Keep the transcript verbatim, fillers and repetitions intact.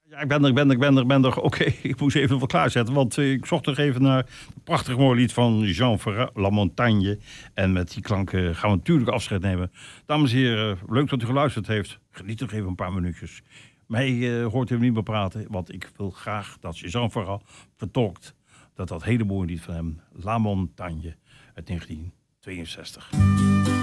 Ja, ik ben er, ik ben er, ik ben er, ik ben er. Oké, okay, ik moest even wat klaarzetten. Want uh, ik zocht nog even naar een prachtig mooi lied van Jean Ferrat, La Montagne. En met die klanken gaan we natuurlijk afscheid nemen. Dames en heren, leuk dat u geluisterd heeft. Geniet nog even een paar minuutjes. Mij uh, hoort u niet meer praten. Want ik wil graag dat Jean Ferrat vertolkt. Dat dat hele mooie lied van hem, La Montagne, uit negentien tweeënzestig.